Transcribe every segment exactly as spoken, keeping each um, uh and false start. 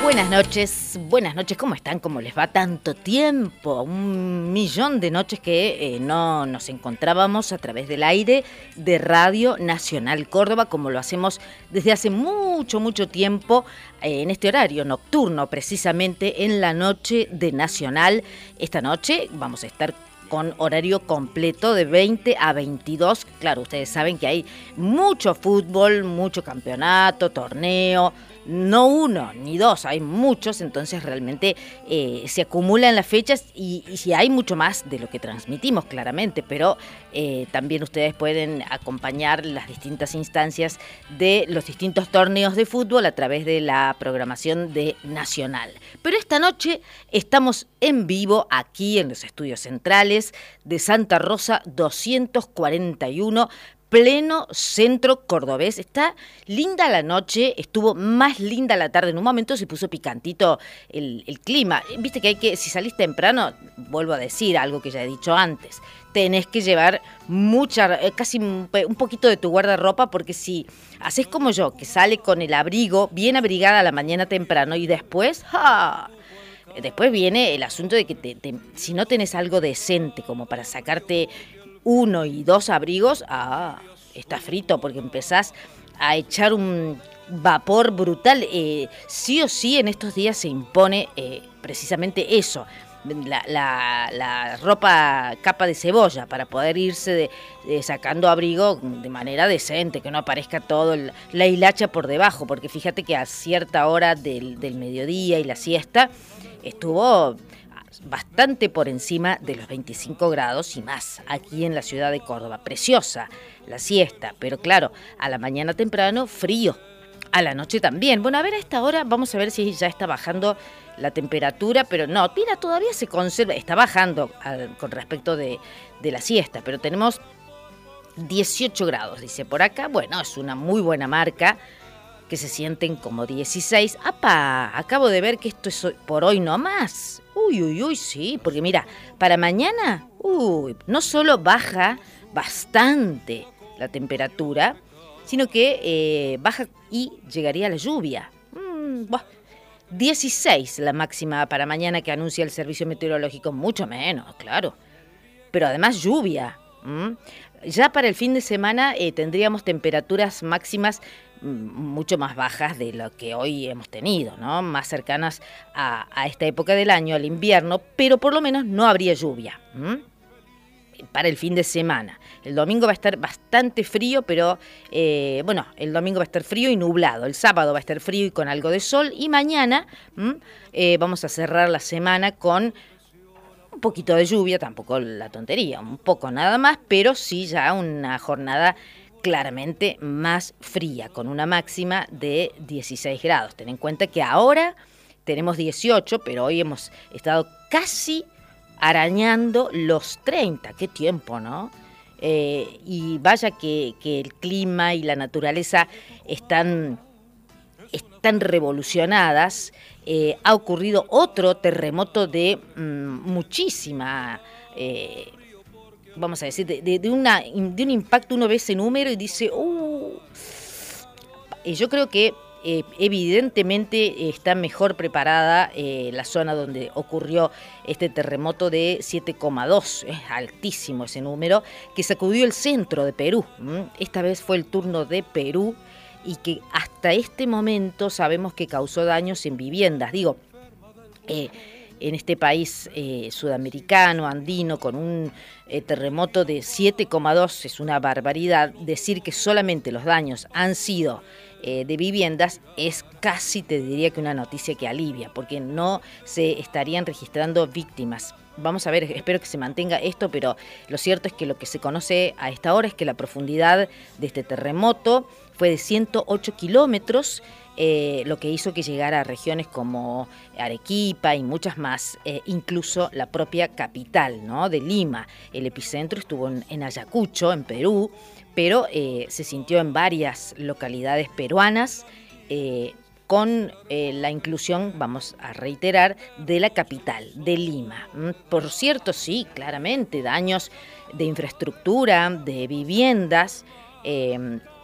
Buenas noches, buenas noches, ¿cómo están? ¿Cómo les va? Tanto tiempo, un millón de noches que eh, no nos encontrábamos a través del aire de Radio Nacional Córdoba, como lo hacemos desde hace mucho, mucho tiempo, eh, en este horario nocturno, precisamente en la noche de Nacional. Esta noche vamos a estar con horario completo de veinte a veintidós. Claro, ustedes saben que hay mucho fútbol, mucho campeonato, torneo, no uno ni dos, hay muchos, entonces realmente eh, se acumulan las fechas y, y si hay mucho más de lo que transmitimos claramente, pero eh, también ustedes pueden acompañar las distintas instancias de los distintos torneos de fútbol a través de la programación de Nacional. Pero esta noche estamos en vivo aquí en los estudios centrales de Santa Rosa doscientos cuarenta y uno, pleno centro cordobés. Está linda la noche, estuvo más linda la tarde. En un momento se puso picantito el, el clima. Viste que hay que, si salís temprano, vuelvo a decir algo que ya he dicho antes, tenés que llevar mucha, casi un, un poquito de tu guardarropa, porque si haces como yo, que sale con el abrigo bien abrigada a la mañana temprano y después, ¡ja! Después viene el asunto de que te, te, si no tenés algo decente como para sacarte uno y dos abrigos, ah, está frito, porque empezás a echar un vapor brutal. Eh, sí o sí en estos días se impone eh, precisamente eso, la, la, la ropa capa de cebolla, para poder irse de, de sacando abrigo de manera decente, que no aparezca todo el, la hilacha por debajo, porque fíjate que a cierta hora del, del mediodía y la siesta estuvo bastante por encima de los veinticinco grados y más aquí en la ciudad de Córdoba. Preciosa la siesta, pero claro, a la mañana temprano frío, a la noche también. Bueno, a ver, a esta hora vamos a ver si ya está bajando la temperatura, pero no, mira, todavía se conserva, está bajando al, con respecto de, de la siesta, pero tenemos dieciocho grados, dice por acá. Bueno, es una muy buena marca, que se sienten como dieciséis. ¡Apa! Acabo de ver que esto es por hoy no más. Uy, uy, uy, sí, porque mira, para mañana, uy, no solo baja bastante la temperatura, sino que eh, baja y llegaría la lluvia. Mm, dieciséis la máxima para mañana que anuncia el servicio meteorológico, mucho menos, claro. Pero además lluvia. ¿Mm? Ya para el fin de semana eh, tendríamos temperaturas máximas mucho más bajas de lo que hoy hemos tenido, ¿no? Más cercanas a, a esta época del año, al invierno, pero por lo menos no habría lluvia. ¿Mm? Para el fin de semana. El domingo va a estar bastante frío, pero eh, bueno, el domingo va a estar frío y nublado. El sábado va a estar frío y con algo de sol. Y mañana eh, vamos a cerrar la semana con un poquito de lluvia, tampoco la tontería, un poco nada más, pero sí ya una jornada claramente más fría, con una máxima de dieciséis grados. Ten en cuenta que ahora tenemos dieciocho, pero hoy hemos estado casi arañando los treinta. Qué tiempo, ¿no? Eh, y vaya que, que el clima y la naturaleza están, están revolucionadas. Eh, ha ocurrido otro terremoto de mmm, muchísima... Eh, vamos a decir, de, de, de, una, de un impacto. Uno ve ese número y dice, uh, yo creo que eh, evidentemente está mejor preparada eh, la zona donde ocurrió este terremoto de siete coma dos, es altísimo ese número, que sacudió el centro de Perú. ¿Mm? Esta vez fue el turno de Perú y que hasta este momento sabemos que causó daños en viviendas. Digo, eh, en este país eh, sudamericano, andino, con un eh, terremoto de siete coma dos, es una barbaridad. Decir que solamente los daños han sido eh, de viviendas es casi, te diría, que una noticia que alivia, porque no se estarían registrando víctimas. Vamos a ver, espero que se mantenga esto, pero lo cierto es que lo que se conoce a esta hora es que la profundidad de este terremoto fue de ciento ocho kilómetros, Eh, lo que hizo que llegara a regiones como Arequipa y muchas más, eh, incluso la propia capital, ¿no?, de Lima. El epicentro estuvo en, en Ayacucho, en Perú, pero eh, se sintió en varias localidades peruanas, eh, con eh, la inclusión, vamos a reiterar, de la capital, de Lima. Por cierto, sí, claramente, daños de infraestructura, de viviendas, eh,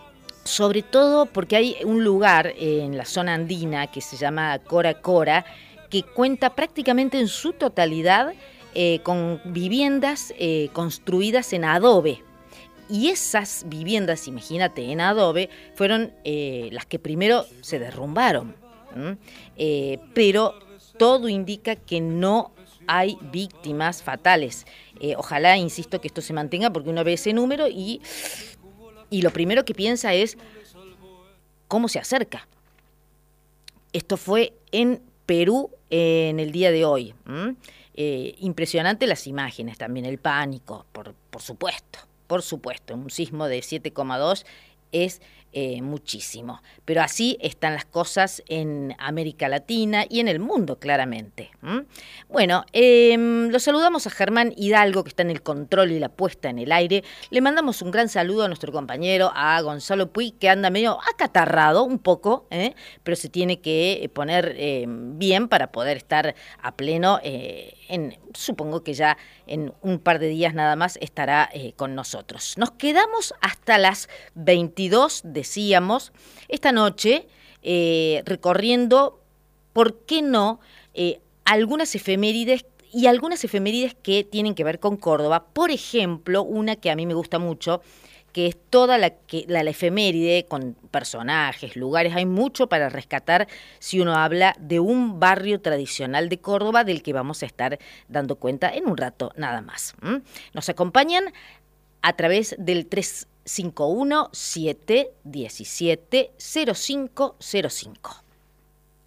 sobre todo porque hay un lugar en la zona andina que se llama Cora Cora, que cuenta prácticamente en su totalidad eh, con viviendas eh, construidas en adobe. Y esas viviendas, imagínate, en adobe, fueron eh, las que primero se derrumbaron. Eh, pero todo indica que no hay víctimas fatales. Eh, ojalá, insisto, que esto se mantenga, porque uno ve ese número y, y lo primero que piensa es cómo se acerca. Esto fue en Perú eh, en el día de hoy. ¿Mm? Eh, impresionante las imágenes, también el pánico, por, por supuesto, por supuesto. Un sismo de siete coma dos es eh, muchísimo. Pero así están las cosas en América Latina y en el mundo, claramente. ¿Mm? Bueno, eh, lo saludamos a Germán Hidalgo, que está en el control y la puesta en el aire. Le mandamos un gran saludo a nuestro compañero, a Gonzalo Puig, que anda medio acatarrado un poco, ¿eh? pero se tiene que poner eh, bien para poder estar a pleno. Eh, en, supongo que ya en un par de días nada más estará eh, con nosotros. Nos quedamos hasta las veintidós, decíamos, esta noche eh, recorriendo, ¿por qué no?, eh, algunas efemérides y algunas efemérides que tienen que ver con Córdoba. Por ejemplo, una que a mí me gusta mucho, que es toda la, que, la, la efeméride con personajes, lugares. Hay mucho para rescatar si uno habla de un barrio tradicional de Córdoba del que vamos a estar dando cuenta en un rato nada más. ¿Mm? Nos acompañan a través del tres cinco uno, siete uno siete, cero cinco cero cinco.